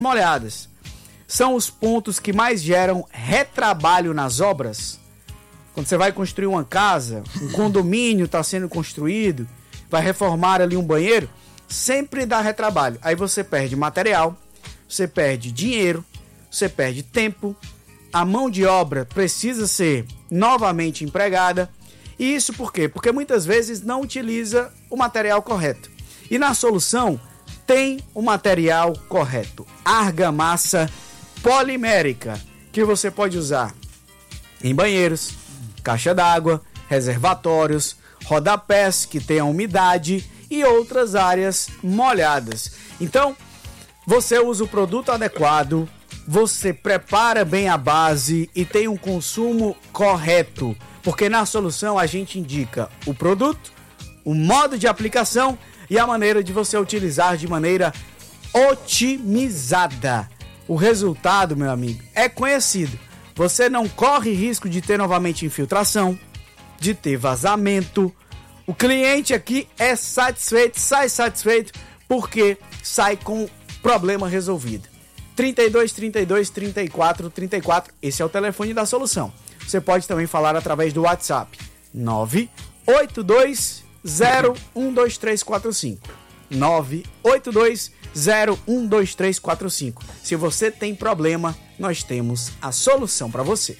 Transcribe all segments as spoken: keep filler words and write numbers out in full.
molhadas. São os pontos que mais geram retrabalho nas obras. Quando você vai construir uma casa, um condomínio está sendo construído, vai reformar ali um banheiro, sempre dá retrabalho. Aí você perde material, você perde dinheiro, você perde tempo, a mão de obra precisa ser novamente empregada. E isso por quê? Porque muitas vezes não utiliza o material correto. E na Solução tem o material correto. Argamassa polimérica, que você pode usar em banheiros, caixa d'água, reservatórios, rodapés que tenham umidade e outras áreas molhadas. Então, você usa o produto adequado, você prepara bem a base e tem um consumo correto, porque na Solução a gente indica o produto, o modo de aplicação e a maneira de você utilizar de maneira otimizada. O resultado, meu amigo, é conhecido. Você não corre risco de ter novamente infiltração, de ter vazamento. O cliente aqui é satisfeito, sai satisfeito, porque sai com problema resolvido. trinta e dois, trinta e dois, trinta e quatro, trinta e quatro, esse é o telefone da Solução. Você pode também falar através do WhatsApp, nove oito dois zero um dois três quatro cinco. nove oito dois zero um dois três quatro cinco. Se você tem problema, nós temos a solução para você.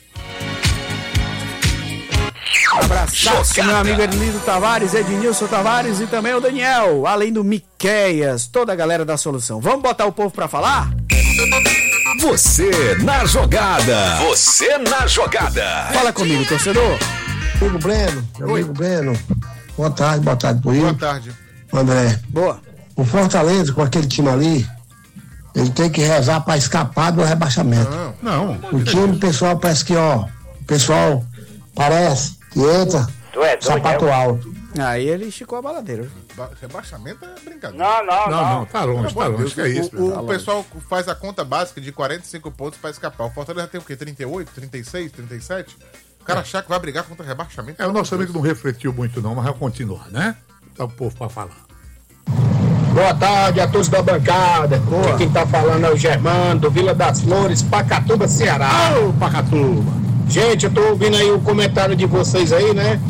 Abraço, meu amigo Ednildo Tavares, Ednilson Tavares e também o Daniel, além do Miqueias, toda a galera da Solução. Vamos botar o povo para falar? Você na jogada. Você na jogada. Fala comigo, torcedor. Amigo Breno, meu amigo Breno. Boa tarde, boa tarde por aí. Boa tarde. André. Boa. O Fortaleza, com aquele time ali, ele tem que rezar para escapar do rebaixamento. Não, não. O time, o pessoal parece que, ó, o pessoal parece que entra é sapato doido, alto. Aí ele esticou a baladeira. Ba- Rebaixamento é brincadeira. Não, não, Não, não. não, tá longe, tá longe, que é isso. O, o Tá longe. pessoal faz a conta básica de quarenta e cinco pontos pra escapar. O Fortaleza tem o quê? trinta e oito, trinta e seis, trinta e sete? O cara achar que vai brigar contra rebaixamento. É, o nosso amigo não refletiu muito não, mas vai continuar, né? Tá o povo pra falar. Boa tarde a todos da bancada. Boa. Quem tá falando é o Germano, do Vila das Flores, Pacatuba, Ceará. Ô, Pacatuba! Gente, eu tô ouvindo aí o comentário de vocês aí, né?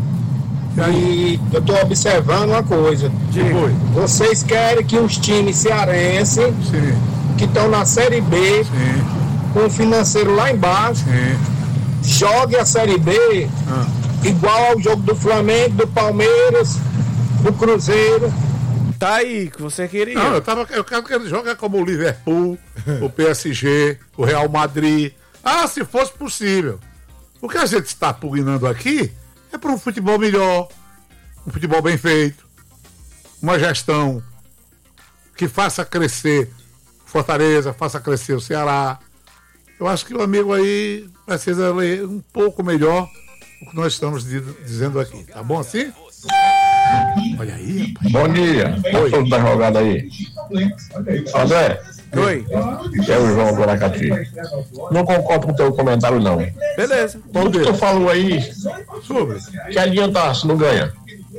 E eu tô observando uma coisa. Diga. Vocês querem que os times cearenses Sim, que estão na Série B, sim, com o financeiro lá embaixo, sim. joguem a Série B Ah. igual ao jogo do Flamengo, do Palmeiras, do Cruzeiro. Tá aí, que você queria. Não, eu, tava, eu quero que ele jogue como o Liverpool, o P S G, o Real Madrid. Ah, se fosse possível. O que a gente está pugnando aqui é para um futebol melhor, um futebol bem feito, uma gestão que faça crescer Fortaleza, faça crescer o Ceará. Eu acho que o amigo aí precisa ler um pouco melhor o que nós estamos dizendo aqui. Tá bom assim? Olha aí, rapaz. Bom dia, Oi. todos da jogada aí. André, Oi. é o João do Aracati. Não concordo com o teu comentário, não. Beleza. Tudo que tu falou aí, Sobre. que adianta se não ganha?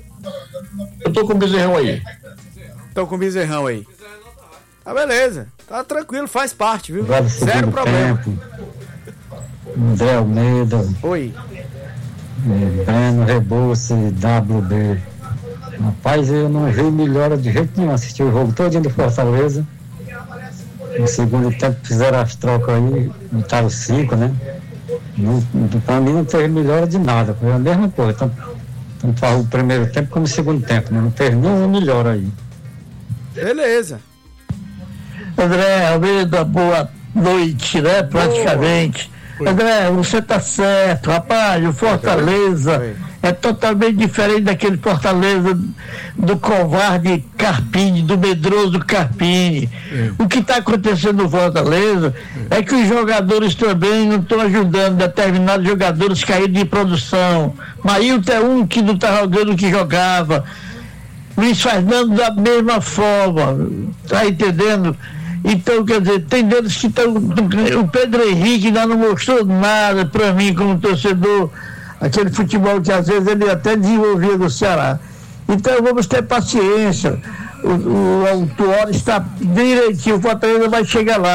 Eu tô com o bezerrão aí. Tô com o bezerrão aí. Tá beleza. Tá tranquilo, faz parte, viu? Vai pro Zero segundo problema. tempo. André Almeida, Oi. eh, Breno Rebouça e W B. Rapaz, eu não vi melhora de jeito nenhum. Assisti o jogo todinho do Fortaleza. No segundo tempo fizeram as trocas aí, botaram cinco, né? Não, pra mim não teve melhora de nada, foi a mesma coisa. Tanto, tanto o primeiro tempo como o segundo tempo, né? Não teve nenhuma melhora aí. Beleza. André Almeida, boa noite, né? Praticamente. Boa. André, você tá certo, rapaz, o Fortaleza Oi. é totalmente diferente daquele Fortaleza do covarde Carpini, do medroso Carpini. O que está acontecendo no Fortaleza é que os jogadores também não estão ajudando determinados jogadores caíram de produção. Maílton é um que não está jogando o que jogava. Luiz Fernando da mesma forma, tá entendendo? Então, quer dizer, tem deles que estão. O Pedro Henrique ainda não mostrou nada para mim como torcedor, aquele futebol que às vezes ele até desenvolvia no Ceará. Então vamos ter paciência. O, o, o Tuori está direitinho, o Fortaleza vai chegar lá.